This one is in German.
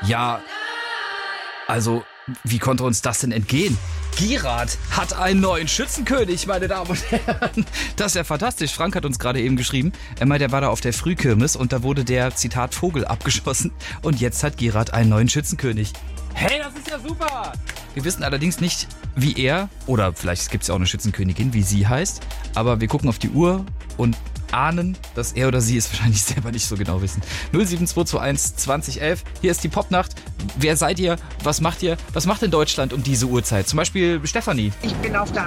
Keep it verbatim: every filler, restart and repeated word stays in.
Ja, also, wie konnte uns das denn entgehen? Gierat hat einen neuen Schützenkönig, meine Damen und Herren. Das ist ja fantastisch. Frank hat uns gerade eben geschrieben, er meint, er war da auf der Frühkirmes und da wurde der, Zitat, Vogel abgeschossen. Und jetzt hat Gierat einen neuen Schützenkönig. Hey, das ist ja super! Wir wissen allerdings nicht, wie er, oder vielleicht gibt es ja auch eine Schützenkönigin, wie sie heißt. Aber wir gucken auf die Uhr und ahnen, dass er oder sie es wahrscheinlich selber nicht so genau wissen. null sieben zwei zwei eins zwanzig elf. Hier ist die Popnacht. Wer seid ihr? Was macht ihr? Was macht in Deutschland um diese Uhrzeit? Zum Beispiel Stefanie. Ich bin auf der